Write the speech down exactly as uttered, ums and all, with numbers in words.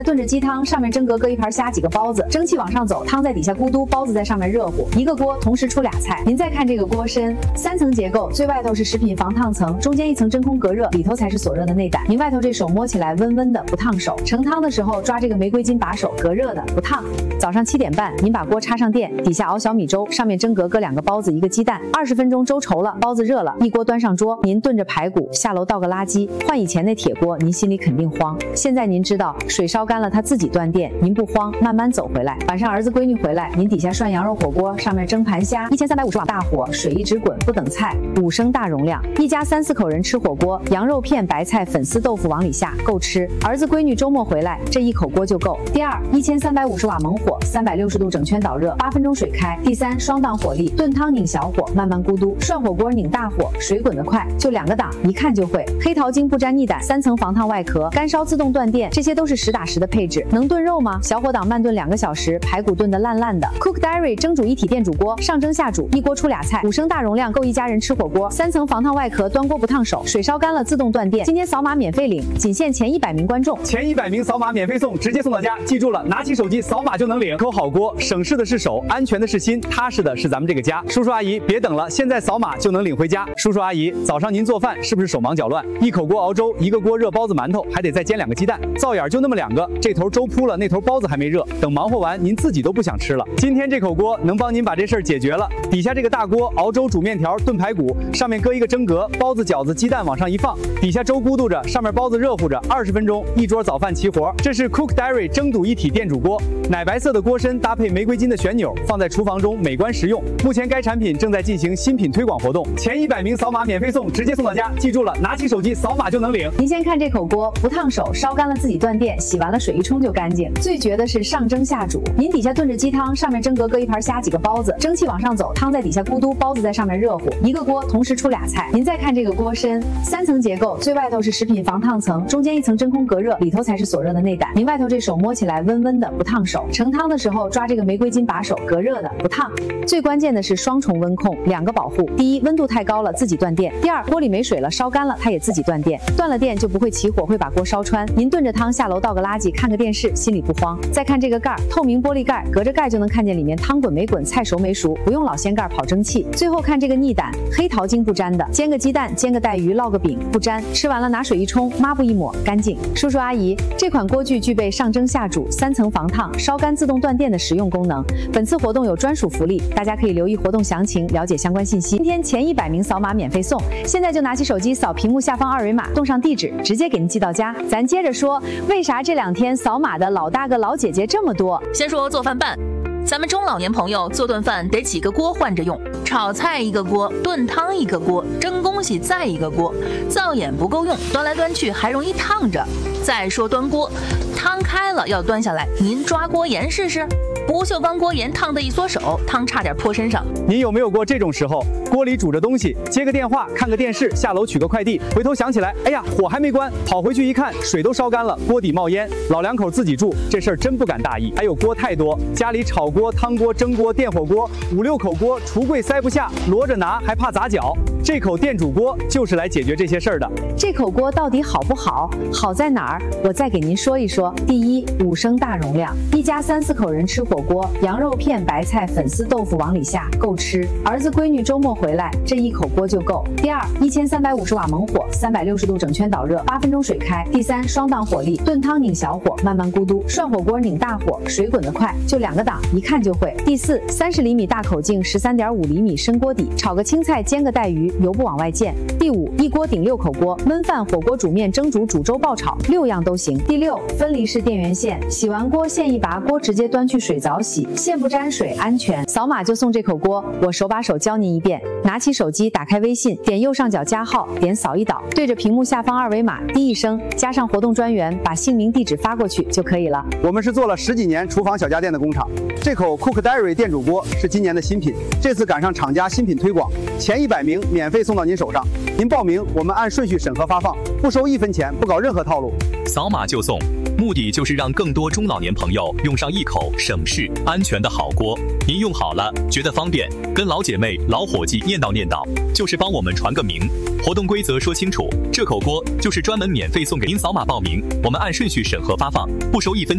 炖着鸡汤，上面蒸格格一盘虾，几个包子，蒸汽往上走，汤在底下咕嘟，包子在上面热乎。一个锅同时出俩菜。您再看这个锅身，三层结构，最外头是食品防烫层，中间一层真空隔热，里头才是锁热的内胆。您外头这手摸起来温温的，不烫手。盛汤的时候抓这个玫瑰金把手，隔热的，不烫。早上七点半，您把锅插上电，底下熬小米粥，上面蒸格格两个包子，一个鸡蛋，二十分钟粥稠了，包子热了，一锅端上桌，您炖着排骨，下楼倒个垃圾。换以前那铁锅，您心里肯定慌。现在您知道水烧干了，它自己断电，您不慌，慢慢走回来。晚上儿子闺女回来，您底下涮羊肉火锅，上面蒸盘虾，一千三百五十瓦大火，水一直滚，不等菜，五升大容量，一家三四口人吃火锅，羊肉片、白菜、粉丝豆腐往里下，够吃。儿子闺女周末回来，这一口锅就够。第二，一千三百五十瓦猛火，三百六十度整圈导热，八分钟水开。第三，双档火力，炖汤拧小火，慢慢咕嘟；涮火锅拧大火，水滚得快，就两个档，一看就会。黑桃精不沾腻胆，三层防烫外壳，干烧自动断电，这些都是实打实的配置。能炖肉吗？小火档慢炖两个小时，排骨炖得烂烂的。Cook Diary 蒸煮一体电煮锅，上蒸下煮，一锅出俩菜，五升大容量，够一家人吃火锅。三层防烫外壳，端锅不烫手，水烧干了自动断电。今天扫码免费领，仅限前一百名观众， 前一百名扫码免费送，直接送到家。记住了，拿起手机扫码就能领。口好锅，省事的是手，安全的是心，踏实的是咱们这个家。叔叔阿姨，别等了，现在扫码就能领回家。叔叔阿姨，早上您做饭是不是手忙脚乱？一口锅熬粥，一个锅热包子馒头，还得再煎两个鸡蛋，灶眼就那么两个，这头粥铺了，那头包子还没热，等忙活完，您自己都不想吃了。今天这口锅能帮您把这事儿解决了。底下这个大锅熬粥、煮面条、炖排骨，上面搁一个蒸格，包子、饺子、鸡蛋往上一放，底下粥咕嘟着，上面包子热乎着，二十分钟一桌早饭齐活。这是 Cook Diary 蒸煮一体电煮锅，奶白色的锅身搭配玫瑰金的旋钮，放在厨房中美观实用。目前该产品正在进行新品推广活动，前一百名扫码免费送，直接送到家。记住了，拿起手机扫码就能领。 您先看这口锅，不烫手，烧干了自己断电，洗完了水一冲就干净。最绝的是上蒸下煮，您底下炖着鸡汤，上面蒸格格一盘虾，几个包子，蒸汽往上走，汤在底下咕嘟，包子在上面热乎。一个锅同时出俩菜。您再看这个锅身，三层结构，最外头是食品防烫层，中间一层真空隔热，里头才是锁热的内胆。您外头这手摸起来温温的，不烫手。盛汤的时候抓这个玫瑰金把手，隔热的，不烫。最关键的是双重温控，两个保护。第一，温度太高了自己断电；第二，锅里没水了，烧干了它也自己断电。断了电就不会起火，会把锅烧穿。您炖着汤下楼倒个垃圾，看个电视，心里不慌。再看这个盖儿，透明玻璃盖，隔着盖就能看见里面汤滚没滚，菜熟没熟，不用老掀盖跑蒸汽。最后看这个腻胆，黑桃精不沾的，煎个鸡蛋，煎个带鱼，烙个饼，不沾。吃完了拿水一冲，抹布一抹，干净。叔叔阿姨，这款锅具具备上蒸下煮、三层防烫、烧干自动断电的实用功能。本次活动有专属福利，大家可以留意活动详情，了解相关信息。今天前一百名扫码免费送，现在就拿起手机扫屏幕下方二维码，动上地址，直接给您寄到家。咱接着说，为啥这两天扫码的老大哥老姐姐这么多？ 先说做饭办。咱们中老年朋友做顿饭得几个锅换着用，炒菜一个锅，炖汤一个锅，蒸东西再一个锅，灶眼不够用，端来端去还容易烫着。再说端锅，汤开了要端下来，您抓锅沿试试。不锈钢锅沿烫得一缩手，汤差点泼身上。 您有没有过这种时候？锅里煮着东西，接个电话，看个电视，下楼取个快递，回头想起来，哎呀，火还没关，跑回去一看，水都烧干了，锅底冒烟。老两口自己住，这事儿真不敢大意。还有锅太多，家里炒锅、汤锅、蒸锅、电火锅，五六口锅，橱柜塞不下，摞着拿还怕砸脚。这口电煮锅就是来解决这些事儿的。 这口锅到底好不好？好在哪儿？我再给您说一说。第一，五升大容量，一家三四口人吃火锅，羊肉片、白菜、粉丝豆腐往里下，够吃。儿子闺女周末回来，这一口锅就够。第二，一千三百五十瓦猛火，三百六十度整圈导热，八分钟水开。第三，双档火力，炖汤拧小火，慢慢咕嘟；涮火锅拧大火，水滚得快，就两个档，一看就会。第四，三十厘米大口径，十三点五厘米深锅底，炒个青菜，煎个带鱼，油不往外溅。第五，一锅顶六口锅，焖饭、火锅、煮面、蒸煮、煮粥、爆炒，六样都行。第六，分离式电源线，洗完锅线一拔，锅直接端去水澡洗，线不沾水，安全。扫码就送这口锅，我手把手教您一遍。拿起手机，打开微信，点右上角加号，点扫一导，对着屏幕下方二维码滴一声，加上活动专员，把姓名、地址发过去就可以了。 我们是做了十几年厨房小家电的工厂，这口 Cook Diary 电煮锅是今年的新品，这次赶上厂家新品推广，前一百名免费送到您手上。您报名，我们按顺序审核发放，不收一分钱，不搞任何套路。 扫码就送，目的就是让更多中老年朋友用上一口省事、安全的好锅。您用好了，觉得方便，跟老姐妹、老伙计念叨念叨，就是帮我们传个名。活动规则说清楚，这口锅就是专门免费送给您。扫码报名，我们按顺序审核发放，不收一分钱。